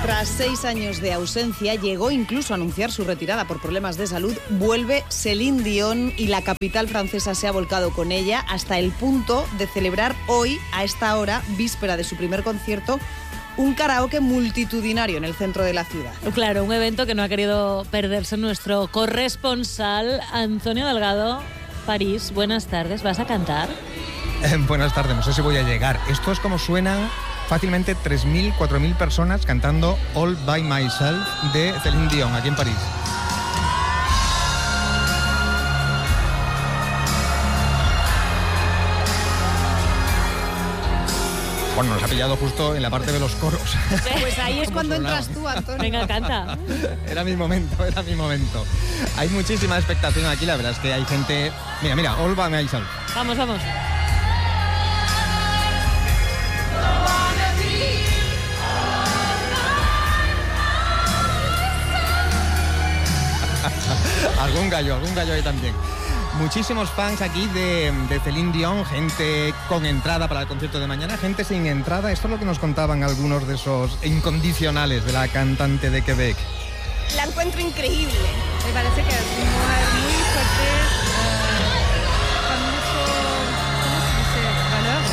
Tras 6 años de ausencia, llegó incluso a anunciar su retirada por problemas de salud, vuelve Céline Dion y la capital francesa se ha volcado con ella hasta el punto de celebrar hoy, a esta hora, víspera de su primer concierto, un karaoke multitudinario en el centro de la ciudad. Claro, un evento que no ha querido perderse nuestro corresponsal Antonio Delgado. París, buenas tardes, ¿vas a cantar? Buenas tardes, no sé si voy a llegar. Esto es como suenan fácilmente 3.000, 4.000 personas cantando All By Myself de Céline Dion aquí en París. Bueno, nos ha pillado justo en la parte de los coros. Pues ahí es cuando entras tú, Antonio. Venga, canta. Era mi momento. Hay muchísima expectación aquí, la verdad es que hay gente... Mira, All By Myself. Vamos. algún gallo ahí también. Muchísimos fans aquí de Céline Dion, gente con entrada para el concierto de mañana, gente sin entrada. Esto es lo que nos contaban algunos de esos incondicionales de la cantante de Quebec. La encuentro increíble. Me parece que es una mujer muy fuerte, con mucho, ¿cómo se dice? Valor,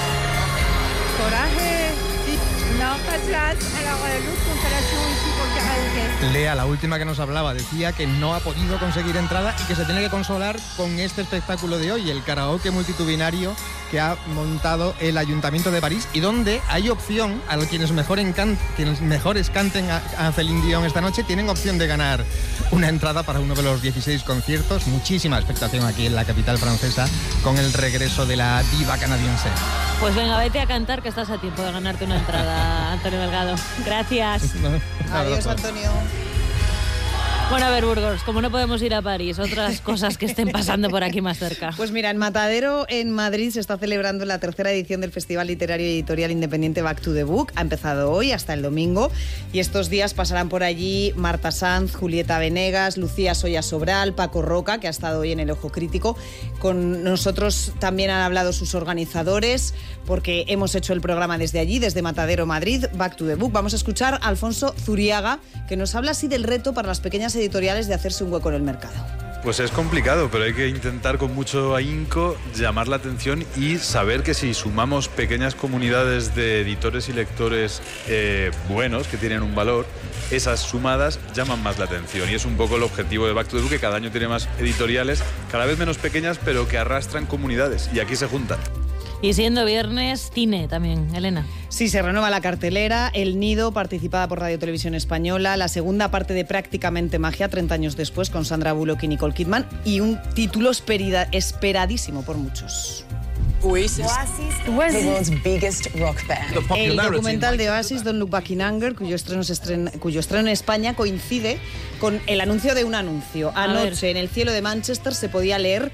coraje. No, pas place. Alors, l'autre constellation ici pour le karaoké. Lea, la última que nos hablaba, decía que no ha podido conseguir entrada y que se tiene que consolar con este espectáculo de hoy, el karaoke multitudinario que ha montado el Ayuntamiento de París y donde hay opción a quienes mejores canten a Céline Dion esta noche, tienen opción de ganar una entrada para uno de los 16 conciertos. Muchísima expectación aquí en la capital francesa con el regreso de la diva canadiense. Pues venga, vete a cantar que estás a tiempo de ganarte una entrada, Antonio Delgado. Gracias. Adiós, Antonio. Bueno, a ver, Burgos, como no podemos ir a París, otras cosas que estén pasando por aquí más cerca. Pues mira, en Matadero, en Madrid, se está celebrando la tercera edición del Festival Literario y Editorial Independiente Back to the Book. Ha empezado hoy hasta el domingo y estos días pasarán por allí Marta Sanz, Julieta Venegas, Lucía Soya Sobral, Paco Roca, que ha estado hoy en el Ojo Crítico. Con nosotros también han hablado sus organizadores, porque hemos hecho el programa desde allí, desde Matadero, Madrid, Back to the Book. Vamos a escuchar a Alfonso Zuriaga, que nos habla así del reto para las pequeñas editoriales de hacerse un hueco en el mercado. Pues es complicado, pero hay que intentar con mucho ahínco llamar la atención y saber que si sumamos pequeñas comunidades de editores y lectores buenos, que tienen un valor, esas sumadas llaman más la atención. Y es un poco el objetivo de Back to the Book, que cada año tiene más editoriales, cada vez menos pequeñas, pero que arrastran comunidades. Y aquí se juntan. Y siendo viernes, cine también, Elena. Sí, se renueva la cartelera, El Nido, participada por Radio Televisión Española, la segunda parte de Prácticamente Magia, 30 años después, con Sandra Bullock y Nicole Kidman, y un título esperadísimo por muchos. Oasis, the world's biggest rock band. El documental de Oasis, Don't Look Back in Anger, cuyo estreno en España coincide con el anuncio de un anuncio. Anoche, en el cielo de Manchester, se podía leer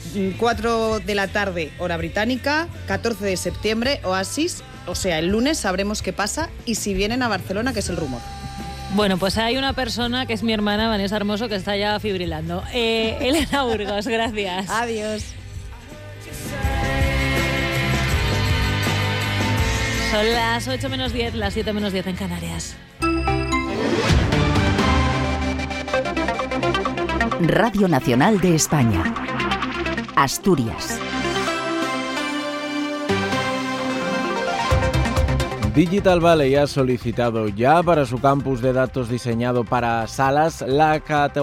4 de la tarde, hora británica, 14 de septiembre, Oasis. O sea, el lunes sabremos qué pasa y si vienen a Barcelona, que es el rumor. Bueno, pues hay una persona que es mi hermana, Vanessa Hermoso, que está ya fibrilando. Elena Burgos, gracias. Adiós. Son las 8 menos 10, las 7 menos 10 en Canarias. Radio Nacional de España. Asturias. Digital Valley ha solicitado ya para su campus de datos diseñado para salas la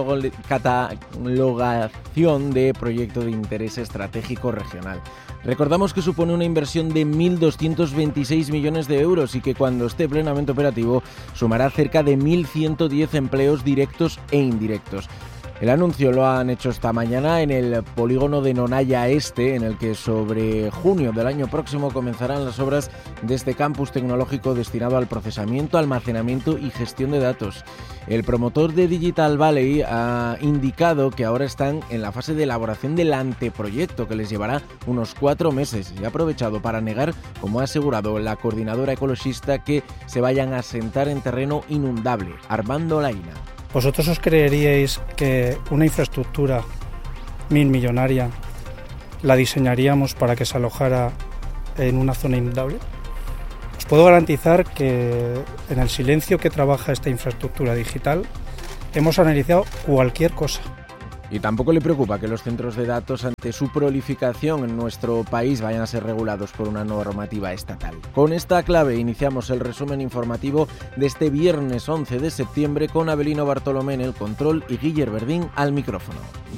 catalogación de proyecto de interés estratégico regional. Recordamos que supone una inversión de 1.226 millones de euros y que cuando esté plenamente operativo sumará cerca de 1.110 empleos directos e indirectos. El anuncio lo han hecho esta mañana en el polígono de Nonaya Este, en el que sobre junio del año próximo comenzarán las obras de este campus tecnológico destinado al procesamiento, almacenamiento y gestión de datos. El promotor de Digital Valley ha indicado que ahora están en la fase de elaboración del anteproyecto, que les llevará unos 4 meses, y ha aprovechado para negar, como ha asegurado la coordinadora ecologista, que se vayan a sentar en terreno inundable. Armando Laina. ¿Vosotros os creeríais que una infraestructura 1.000 la diseñaríamos para que se alojara en una zona inundable? ¿Os puedo garantizar que en el silencio que trabaja esta infraestructura digital hemos analizado cualquier cosa. Y tampoco le preocupa que los centros de datos, ante su prolificación en nuestro país, vayan a ser regulados por una normativa estatal. Con esta clave iniciamos el resumen informativo de este viernes 11 de septiembre con Abelino Bartolomé en el control y Guiller Verdín al micrófono.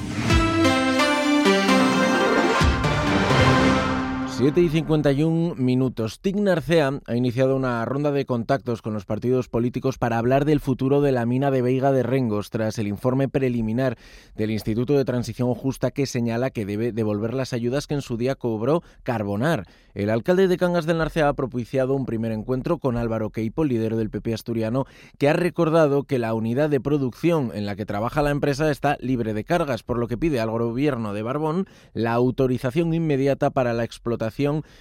7:51. TIC Narcea ha iniciado una ronda de contactos con los partidos políticos para hablar del futuro de la mina de Veiga de Rengos, tras el informe preliminar del Instituto de Transición Justa que señala que debe devolver las ayudas que en su día cobró Carbonar. El alcalde de Cangas del Narcea ha propiciado un primer encuentro con Álvaro Queipo, líder del PP asturiano, que ha recordado que la unidad de producción en la que trabaja la empresa está libre de cargas, por lo que pide al gobierno de Barbón la autorización inmediata para la explotación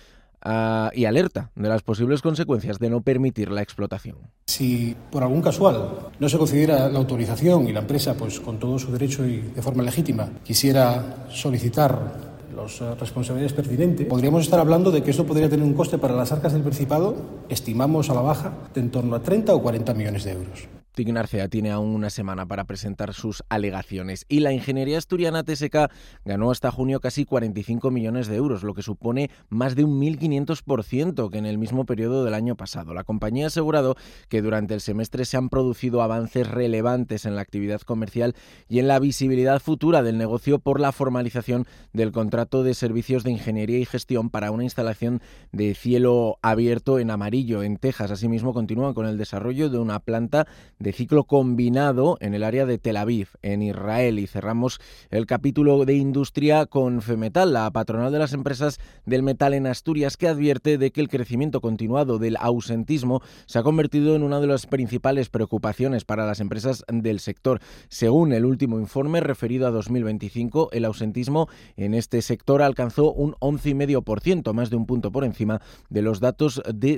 y alerta de las posibles consecuencias de no permitir la explotación. Si por algún casual no se concediera la autorización y la empresa, pues con todo su derecho y de forma legítima, quisiera solicitar las responsabilidades pertinentes, podríamos estar hablando de que esto podría tener un coste para las arcas del Principado, estimamos a la baja, de en torno a 30 o 40 millones de euros. TIC Narcea tiene aún una semana para presentar sus alegaciones y la ingeniería asturiana TSK ganó hasta junio casi 45 millones de euros, lo que supone más de un 1.500% que en el mismo periodo del año pasado. La compañía ha asegurado que durante el semestre se han producido avances relevantes en la actividad comercial y en la visibilidad futura del negocio por la formalización del contrato de servicios de ingeniería y gestión para una instalación de cielo abierto en Amarillo, en Texas. Asimismo, continúan con el desarrollo de una planta de ciclo combinado en el área de Tel Aviv, en Israel. Y cerramos el capítulo de industria con Femetal, la patronal de las empresas del metal en Asturias, que advierte de que el crecimiento continuado del ausentismo se ha convertido en una de las principales preocupaciones para las empresas del sector. Según el último informe referido a 2025, el ausentismo en este sector alcanzó un 11,5%, más de un punto por encima de los datos de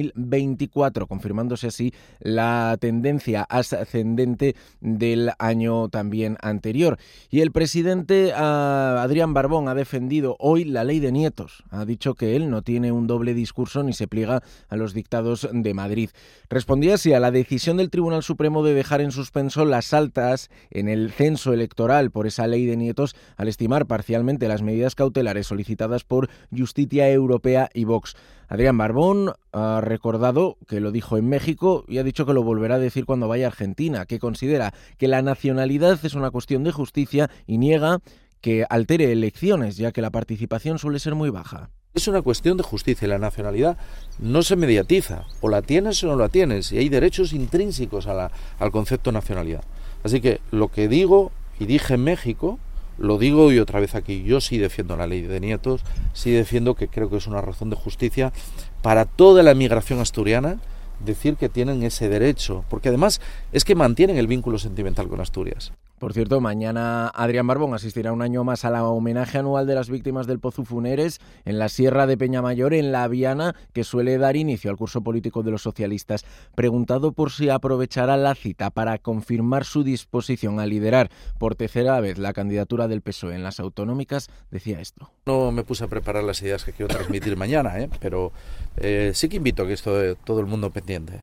2024, confirmándose así la tendencia ascendente del año también anterior. Y el presidente Adrián Barbón ha defendido hoy la ley de nietos. Ha dicho que él no tiene un doble discurso ni se pliega a los dictados de Madrid. Respondía así a la decisión del Tribunal Supremo de dejar en suspenso las altas en el censo electoral por esa ley de nietos, al estimar parcialmente las medidas cautelares solicitadas por Justicia Europea y Vox. Adrián Barbón ha recordado que lo dijo en México y ha dicho que lo volverá a decir cuando vaya a Argentina, que considera que la nacionalidad es una cuestión de justicia y niega que altere elecciones, ya que la participación suele ser muy baja. Es una cuestión de justicia y la nacionalidad no se mediatiza, o la tienes o no la tienes, y hay derechos intrínsecos al concepto de nacionalidad. Así que lo que digo y dije en México, lo digo hoy otra vez aquí. Yo sí defiendo la ley de nietos, sí defiendo que creo que es una razón de justicia para toda la emigración asturiana decir que tienen ese derecho, porque además es que mantienen el vínculo sentimental con Asturias. Por cierto, mañana Adrián Barbón asistirá un año más a la homenaje anual de las víctimas del Pozu Funeres en la Sierra de Peñamayor, en La Viana, que suele dar inicio al curso político de los socialistas. Preguntado por si aprovechará la cita para confirmar su disposición a liderar por tercera vez la candidatura del PSOE en las autonómicas, decía esto. No me puse a preparar las ideas que quiero transmitir mañana, pero sí que invito a que esto todo el mundo pendiente.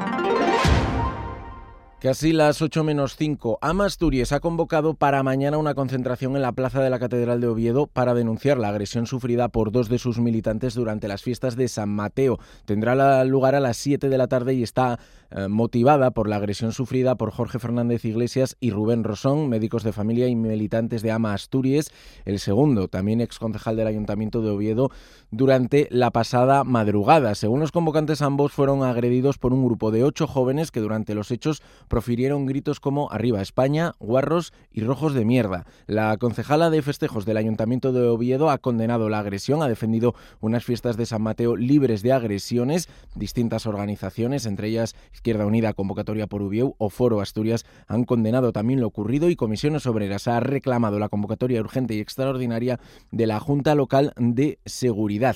Casi las 8:05. AMA Asturias ha convocado para mañana una concentración en la plaza de la Catedral de Oviedo para denunciar la agresión sufrida por dos de sus militantes durante las fiestas de San Mateo. Tendrá lugar a las 7 de la tarde y está motivada por la agresión sufrida por Jorge Fernández Iglesias y Rubén Rosón, médicos de familia y militantes de AMA Asturias, el segundo, también exconcejal del Ayuntamiento de Oviedo, durante la pasada madrugada. Según los convocantes, ambos fueron agredidos por un grupo de 8 jóvenes que durante los hechos profirieron gritos como "Arriba España", "Guarros" y "Rojos de mierda". La concejala de festejos del Ayuntamiento de Oviedo ha condenado la agresión, ha defendido unas fiestas de San Mateo libres de agresiones. Distintas organizaciones, entre ellas Izquierda Unida, Convocatoria por Ubieu o Foro Asturias, han condenado también lo ocurrido, y Comisiones Obreras ha reclamado la convocatoria urgente y extraordinaria de la Junta Local de Seguridad.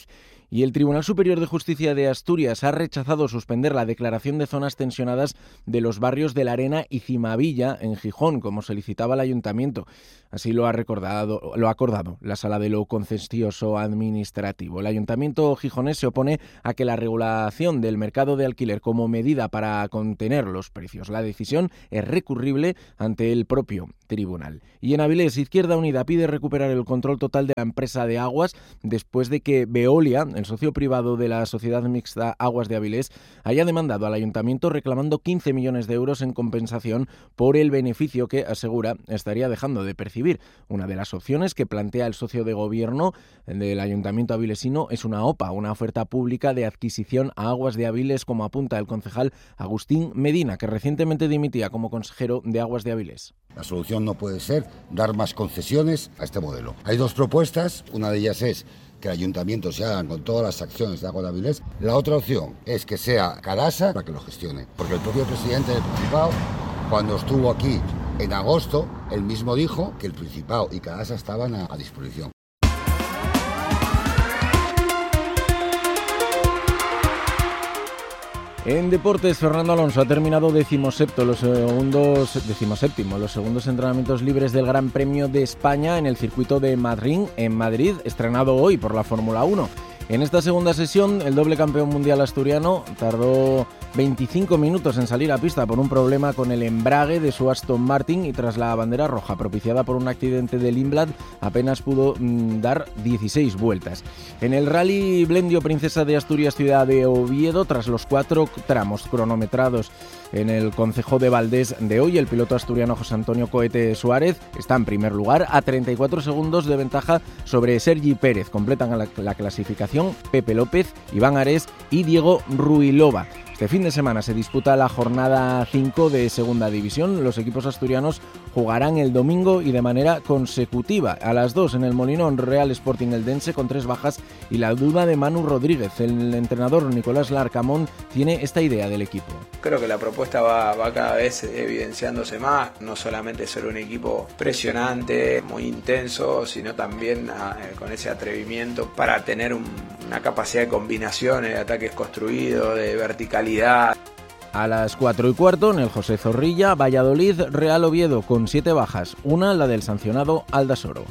Y el Tribunal Superior de Justicia de Asturias ha rechazado suspender la declaración de zonas tensionadas de los barrios de La Arena y Cimavilla en Gijón, como solicitaba el Ayuntamiento. Así lo ha acordado la Sala de lo Contencioso Administrativo. El Ayuntamiento gijonés se opone a que la regulación del mercado de alquiler como medida para contener los precios. La decisión es recurrible ante el propio tribunal. Y en Avilés, Izquierda Unida pide recuperar el control total de la empresa de aguas después de que Veolia, el socio privado de la sociedad mixta Aguas de Avilés, haya demandado al ayuntamiento reclamando 15 millones de euros en compensación por el beneficio que, asegura, estaría dejando de percibir. Una de las opciones que plantea el socio de gobierno del ayuntamiento avilesino es una OPA, una oferta pública de adquisición a Aguas de Avilés, como apunta el concejal Agustín Medina, que recientemente dimitía como consejero de Aguas de Avilés. La solución no puede ser dar más concesiones a este modelo. Hay dos propuestas, una de ellas es que el ayuntamiento se haga con todas las acciones de Aguas de Avilés. La otra opción es que sea Cadasa para que lo gestione, porque el propio presidente del Principado, cuando estuvo aquí en agosto, él mismo dijo que el Principado y Cadasa estaban a disposición. En deportes, Fernando Alonso ha terminado 17º los segundos entrenamientos libres del Gran Premio de España en el circuito de Madrid, estrenado hoy por la Fórmula 1. En esta segunda sesión, el doble campeón mundial asturiano tardó 25 minutos en salir a pista por un problema con el embrague de su Aston Martin y tras la bandera roja propiciada por un accidente de Lindblad apenas pudo dar 16 vueltas. En el Rally Blendio Princesa de Asturias Ciudad de Oviedo, tras los 4 tramos cronometrados en el concejo de Valdés de hoy, el piloto asturiano José Antonio Cohete Suárez está en primer lugar a 34 segundos de ventaja sobre Sergi Pérez. Completan la clasificación Pepe López, Iván Ares y Diego Ruilova. Este fin de semana se disputa la jornada 5 de Segunda División. Los equipos asturianos jugarán el domingo y de manera consecutiva. A las 2 en el Molinón, Real Sporting Eldense con 3 bajas y la duda de Manu Rodríguez. El entrenador Nicolás Larcamón tiene esta idea del equipo. Creo que la propuesta va cada vez evidenciándose más, no solamente ser un equipo presionante, muy intenso, sino también con ese atrevimiento para tener una capacidad de combinaciones, de ataques construidos, de verticalidad. A las 4:15 en el José Zorrilla, Valladolid, Real Oviedo con 7 bajas, una la del sancionado Aldasoro.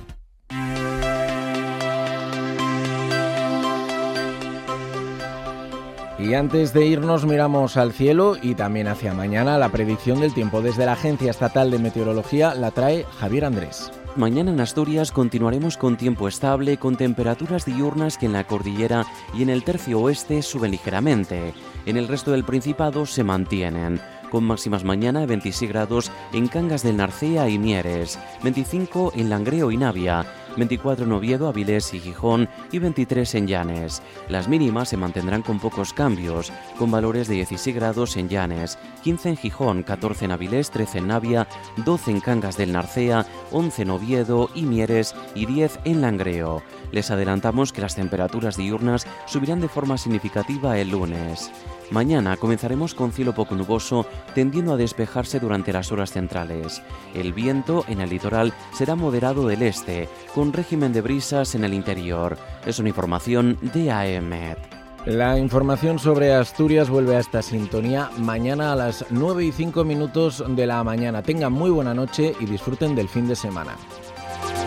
Y antes de irnos miramos al cielo y también hacia mañana. La predicción del tiempo desde la Agencia Estatal de Meteorología la trae Javier Andrés. Mañana en Asturias continuaremos con tiempo estable, con temperaturas diurnas que en la cordillera y en el tercio oeste suben ligeramente. En el resto del Principado se mantienen, con máximas mañana de 26 grados en Cangas del Narcea y Mieres, 25 en Langreo y Navia, 24 en Oviedo, Avilés y Gijón y 23 en Llanes. Las mínimas se mantendrán con pocos cambios, con valores de 16 grados en Llanes, 15 en Gijón, 14 en Avilés, 13 en Navia, 12 en Cangas del Narcea, 11 en Oviedo y Mieres y 10 en Langreo. Les adelantamos que las temperaturas diurnas subirán de forma significativa el lunes. Mañana comenzaremos con cielo poco nuboso, tendiendo a despejarse durante las horas centrales. El viento en el litoral será moderado del este, con régimen de brisas en el interior. Es una información de AEMET. La información sobre Asturias vuelve a esta sintonía mañana a las 9:05 de la mañana. Tengan muy buena noche y disfruten del fin de semana.